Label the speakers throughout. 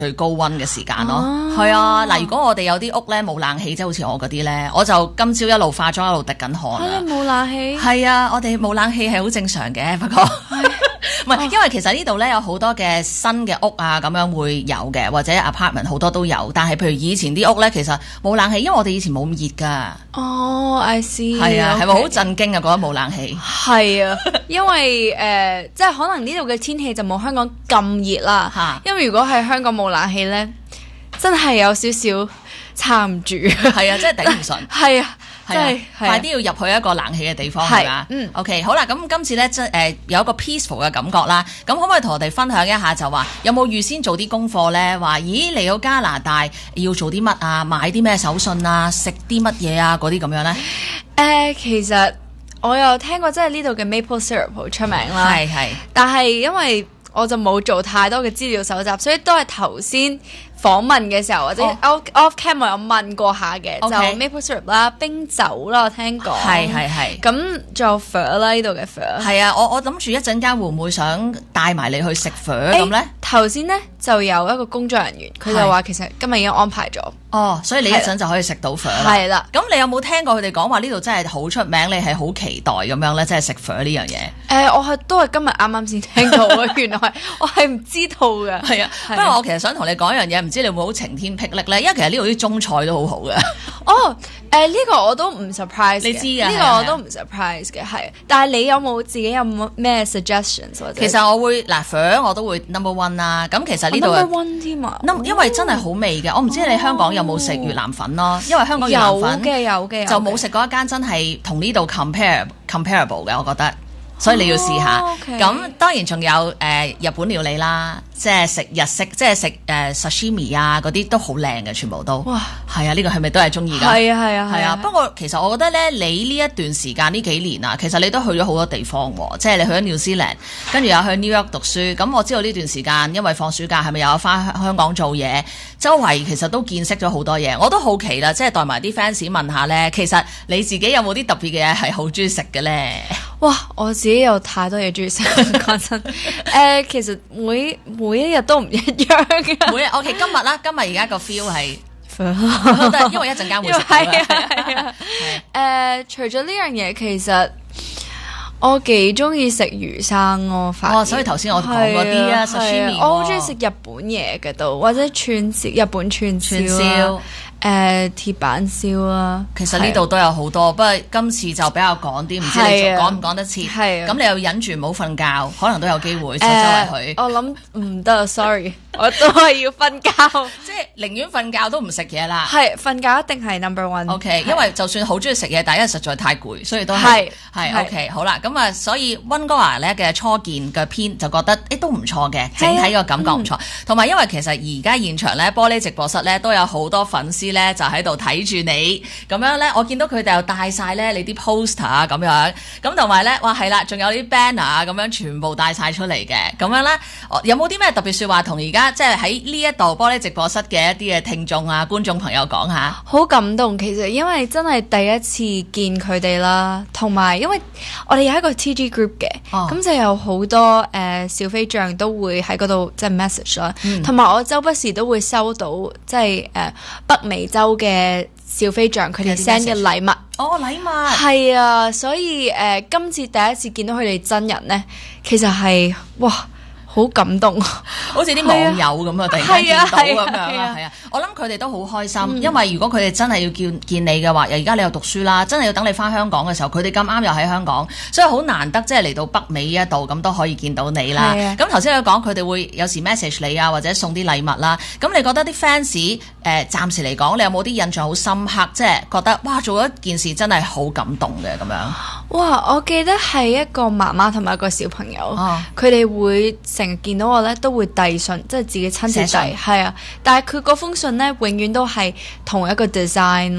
Speaker 1: 最高溫嘅時間咯。係啊，嗱，如果我哋有啲屋咧冇冷氣，即係好似我嗰啲咧，我就今朝一路化妝一路滴緊汗啊。
Speaker 2: 冇冷氣？
Speaker 1: 係啊，我哋冇冷氣係好正常嘅，不過。唔係，因為其實呢度咧有好多嘅新嘅屋啊，咁樣會有嘅，或者 apartment 好多都有。但係譬如以前啲屋咧，其實冇冷氣，因為我哋以前冇咁熱㗎。
Speaker 2: 哦，I see。
Speaker 1: 係啊，係咪好震驚啊？覺得冇冷氣。
Speaker 2: 係啊，因為即係可能呢度嘅天氣就冇香港咁熱啦。因為如果係香港冇冷氣咧，真係有少少撐唔住。
Speaker 1: 係啊，真係頂唔順。
Speaker 2: 係啊。
Speaker 1: 係啊，快啲要入去一個冷氣嘅地方係嘛？OK， 好啦，咁今次咧有一個 peaceful 嘅感覺啦。咁可唔可以同我哋分享一下，就話有冇預先做啲功課咧？話咦嚟到加拿大要做啲乜啊？買啲咩手信啊？食啲乜嘢啊？嗰啲咁樣咧？
Speaker 2: 其實我有聽過，即係呢度嘅 maple syrup 好出名啦。
Speaker 1: 係。
Speaker 2: 但係因為我就冇做太多嘅資料搜集，所以都係頭先訪問嘅時候或者 off cam 我有問過下嘅，就 maple syrup 啦、冰酒啦，我聽講。
Speaker 1: 係。
Speaker 2: 咁仲有粉啦，呢度嘅粉。
Speaker 1: 係啊，我諗住一陣間會唔會想帶埋你去食粉咁咧？
Speaker 2: 頭先咧就有一個工作人員，佢就話其實今日已經安排咗。
Speaker 1: 哦，所以你一陣就可以食到粉啦。
Speaker 2: 係啦。
Speaker 1: 咁你有冇聽過佢哋講話呢度真係好出名？你係好期待咁樣咧，即係食粉呢樣嘢？
Speaker 2: 我都係今日啱啱先聽到嘅，原來我係唔知道嘅。
Speaker 1: 係啊，不過我其實想同你講一樣嘢，唔知你會唔會好晴天霹靂咧？因為其實呢度啲中菜都好好嘅。
Speaker 2: 呢個我都唔 surprise 嘅，
Speaker 1: 你知㗎？
Speaker 2: 呢個我都唔 surprise 嘅，係。但係你有冇自己有冇咩 suggestions 或者？
Speaker 1: 其實我會粉我都會 number one 啦。咁其實呢度
Speaker 2: number one 添啊，
Speaker 1: 因為真係好味嘅。我唔知你香港有冇食越南粉咯？因為香港越南粉
Speaker 2: 有嘅，
Speaker 1: 就冇食過一間真係同呢度 comparable 嘅，我覺得。所以你要試下。咁當然仲有日本料理啦，即係食日式，即係食sashimi 啊嗰啲都好靚嘅，全部都。哇！係啊，呢個係咪都係中意㗎？
Speaker 2: 係啊。
Speaker 1: 不過其實我覺得咧，你呢一段時間呢幾年啊，其實你都去咗好多地方喎，即係你去咗 New Zealand，跟住又去 New York 讀書。咁我知道呢段時間因為放暑假係咪又有翻香港做嘢？周圍其實都見識咗好多嘢，我都好奇啦，即係帶埋啲 fans 問下咧，其實你自己有冇啲特別嘅嘢係好中意食嘅咧？
Speaker 2: 哇！我自己有太多嘢中意食，講真。其實每一日都唔一樣嘅。
Speaker 1: 每日 OK， 今日而家個 feel 係，因為一陣間會食到啦。
Speaker 2: 係。除咗呢樣嘢，其實我幾中意食魚生咯。
Speaker 1: 所以頭先我講嗰啲啊 sashimi，
Speaker 2: 我好中意食日本嘢嘅都，或者日本串燒。鐵板燒啦，
Speaker 1: 其實呢度都有好多，不過今次就比較趕啲，唔知你講唔講得切？咁你又忍住唔好瞓覺，可能都有機會周圍去。
Speaker 2: 我諗唔得 ，sorry， 我都係要瞓覺，
Speaker 1: 即係寧願瞓覺都唔食嘢啦。
Speaker 2: 係瞓覺一定係 number one。
Speaker 1: OK， 因為就算好中意食嘢，但係因為實在太攰，所以都係 OK。好啦，咁啊，所以溫哥華咧嘅初見嘅篇就覺得都唔錯嘅，整體個感覺唔錯。同埋因為其實而家現場咧玻璃直播室咧都有好多粉絲咧就喺度睇住你咁樣咧，我見到佢哋又帶晒咧你啲 poster 啊咁樣，咁同埋咧哇係啦，仲有啲 banner 啊咁樣全部帶晒出嚟嘅，咁樣咧有冇啲咩特別說話同而家即係喺呢一度玻璃直播室嘅一啲嘅聽眾啊觀眾朋友講下？
Speaker 2: 好感動，其實因為真係第一次見佢哋啦，同埋因為我哋有一個 TG group 嘅，咁就有好多小飛象都會喺嗰度即係 message 啦，同埋我周不時都會收到即係北美洲嘅小飛象佢哋 send 嘅禮物。
Speaker 1: 禮物
Speaker 2: 係啊，所以今次第一次見到佢哋真人咧，其實係哇好感動，
Speaker 1: 好似啲網友咁啊！突然間見到咁樣啊，係啊！我諗佢哋都好開心，因為如果佢哋真係要見你嘅話，而家你又讀書啦，真係要等你翻香港嘅時候，佢哋咁啱又喺香港，所以好難得即係嚟到北美呢一度咁都可以見到你啦。咁頭先佢講佢哋會有時 message 你啊，或者送啲禮物啦。咁你覺得啲 fans 暫時嚟講，你有冇啲印象好深刻？即係覺得哇，做咗一件事真係好感動嘅咁樣。
Speaker 2: 哇！我記得係一個媽媽同埋一個小朋友，佢哋會成日見到我咧，都會遞信，即係自己親自遞，係啊。但係佢嗰封信咧，永遠都係同一個 design 咯，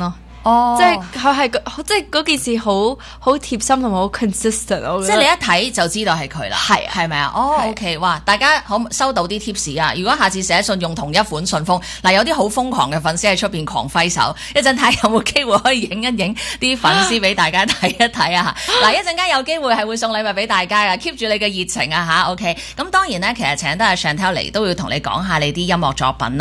Speaker 1: 哦，
Speaker 2: 即係佢係即係嗰件事好貼心同埋好 consistent， 我覺得
Speaker 1: 即係你一睇就知道係佢啦，係咪啊？哦，OK，哇！大家可收到啲 tips 啊？如果下次寫信用同一款信封，嗱有啲好瘋狂嘅粉絲喺出邊狂揮手，一陣睇有冇機會可以影一影啲粉絲俾大家睇一睇啊！嗱，一陣間有機會係會送禮物俾大家噶 ，keep 住你嘅熱情啊吓 OK，咁當然咧，其實請得阿 Chantelle 嚟都要同你講下你啲音樂作品。